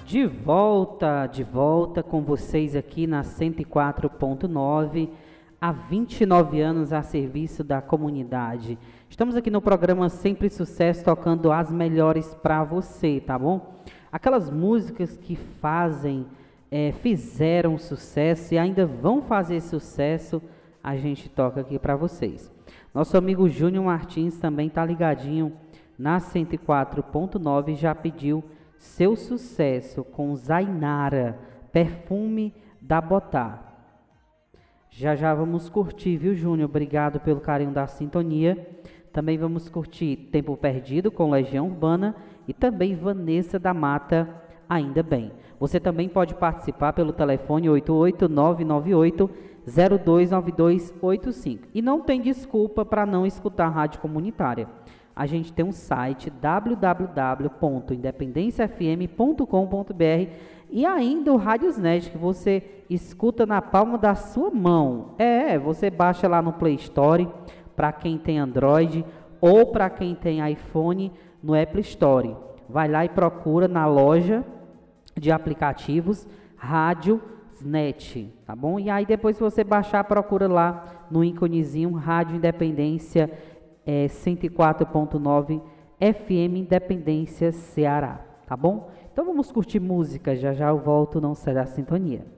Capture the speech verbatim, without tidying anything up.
De volta, de volta com vocês aqui na cento e quatro ponto nove, há vinte e nove anos a serviço da comunidade. Estamos aqui no programa Sempre Sucesso, tocando as melhores para você, tá bom? Aquelas músicas que fazem, é, fizeram sucesso e ainda vão fazer sucesso, a gente toca aqui para vocês. Nosso amigo Júnior Martins também tá ligadinho na cento e quatro ponto nove, já pediu seu sucesso com Zainara, Perfume da Botá. Já já vamos curtir, viu, Júnior? Obrigado pelo carinho da sintonia. Também vamos curtir Tempo Perdido com Legião Urbana e também Vanessa da Mata, Ainda Bem. Você também pode participar pelo telefone oito oito nove nove oito zero dois nove dois oito cinco. E não tem desculpa para não escutar a rádio comunitária. A gente tem um site w w w ponto independência f m ponto com ponto b r e ainda o Radiosnet, que você escuta na palma da sua mão. É, você baixa lá no Play Store, para quem tem Android, ou para quem tem iPhone, no Apple Store. Vai lá e procura na loja de aplicativos Radiosnet, tá bom? E aí depois que você baixar, procura lá no íconezinho Rádio Independência É, cento e quatro ponto nove F M Independência Ceará, tá bom? Então vamos curtir música, já já eu volto, não sai da sintonia.